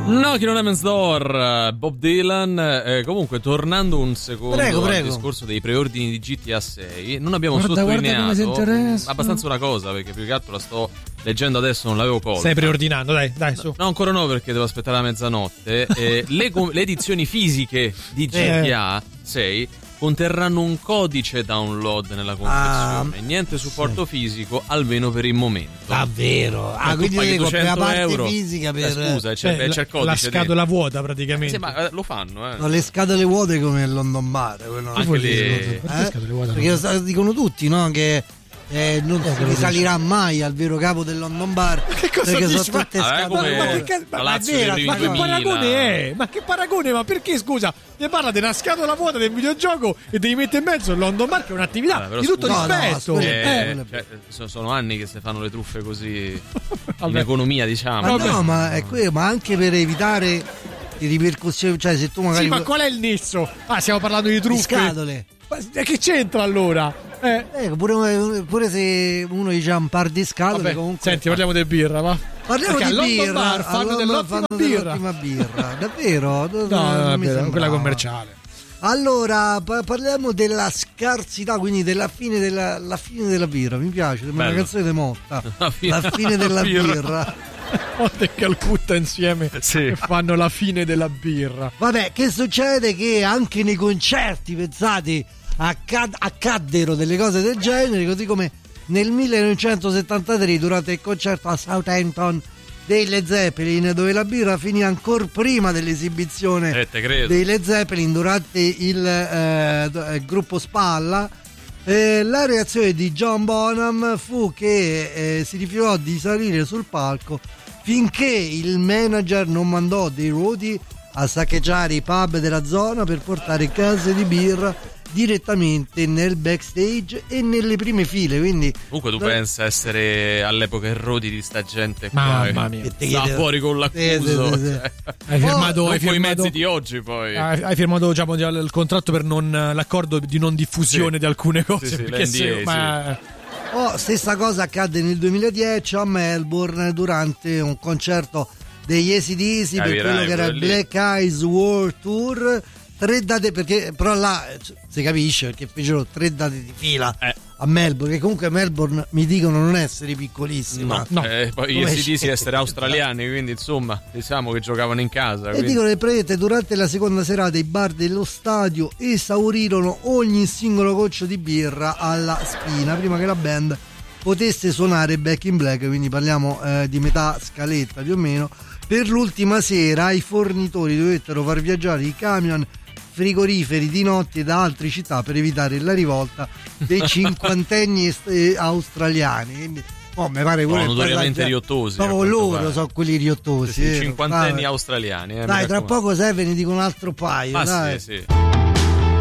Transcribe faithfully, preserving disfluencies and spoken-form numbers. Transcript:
Knocking on Heaven's Door, Bob Dylan. Eh, comunque, tornando un secondo prego, al prego. discorso dei preordini di G T A sei, non abbiamo Guarda, guarda sottolineato abbastanza una cosa, perché più che altro la sto leggendo adesso, non l'avevo colta. Stai preordinando, dai, dai, su. No, ancora no, perché devo aspettare la mezzanotte. Eh, le, le edizioni fisiche di G T A sei conterranno un codice download nella confezione, ah, niente supporto sì. fisico, almeno per il momento. Davvero? Ah, quindi devi comprare la parte euro. fisica per... Eh, scusa, c'è, eh, c'è il codice. La scatola dentro. vuota praticamente. Sì, ma lo fanno, eh. No, le scatole vuote come il London Bar. Quello anche non le... eh? scatole vuote Perché lo dicono tutti, no? Che eh, non si risalirà mai al vero capo del London Bar. Ma che cosa perché dici? sono tutte ma, scatole ma, che, ca- ma, ma, vera, ma che paragone è? Ma che paragone? Ma perché, scusa, ne parla di una scatola vuota del videogioco e devi mettere in mezzo il London Bar, che è un'attività allora, di tutto no, rispetto. No, eh, eh, cioè, sono anni che si fanno le truffe così in economia, diciamo. Ma no, ma è quello, ma anche per evitare di ripercussioni, cioè se tu magari... Sì, ma qual è il nesso? Ah, stiamo parlando di truffe. Di scatole. Ma che c'entra allora? Eh. Eh, pure, pure se uno dice un par di scatole. Vabbè, comunque. Senti, parliamo di birra, va? Parliamo perché di birra. Bar fanno allora, dell'ottima fanno birra. dell'ottima birra. Davvero? No, no, no, no quella commerciale. Allora, pa- parliamo della scarsità, quindi della fine della, la fine della birra. Mi piace, sembra una canzone di Motta. La fine, la fine della birra. birra. Motta e Calcutta insieme sì. e fanno la fine della birra. Vabbè, che succede? Che anche nei concerti, pensate, accad- accaddero delle cose del genere, così come nel millenovecentosettantatré durante il concerto a Southampton dei Led Zeppelin, dove la birra finì ancora prima dell'esibizione eh, dei Led Zeppelin durante il, eh, il gruppo Spalla. Eh, la reazione di John Bonham fu che eh, si rifiutò di salire sul palco finché il manager non mandò dei roadie a saccheggiare i pub della zona per portare case di birra direttamente nel backstage e nelle prime file. Quindi comunque tu da... pensa essere all'epoca errodi di sta gente qua, mamma mia, che sta fuori con l'accuso, sì, sì, sì. Cioè, hai firmato, oh, hai firmato i mezzi di oggi poi hai, hai firmato diciamo, il contratto per non l'accordo di non diffusione sì. di alcune cose sì, sì, perché se, ma... oh, stessa cosa accadde nel duemiladieci a Melbourne durante un concerto degli A C D C per quello che era il Black Eyes World Tour. Tre date, perché però là si capisce perché fecero tre date di fila eh. a Melbourne, che comunque Melbourne mi dicono non essere piccolissima, no, no. Eh, poi gli A C D C essere australiani, quindi insomma diciamo che giocavano in casa, e quindi. dicono che praticamente durante la seconda serata i bar dello stadio esaurirono ogni singolo goccio di birra alla spina prima che la band potesse suonare Back in Black, quindi parliamo eh, di metà scaletta più o meno. Per l'ultima sera i fornitori dovettero far viaggiare i camion frigoriferi di notte da altre città per evitare la rivolta dei cinquantenni australiani. Quindi, oh, mi pare sono notoriamente riottosi. Proprio loro sono quelli riottosi. Sì, sì, eh, cinquantenni dai. australiani. Eh, dai, tra poco Seven ne dico un altro paio. Ah, dai. sì, sì.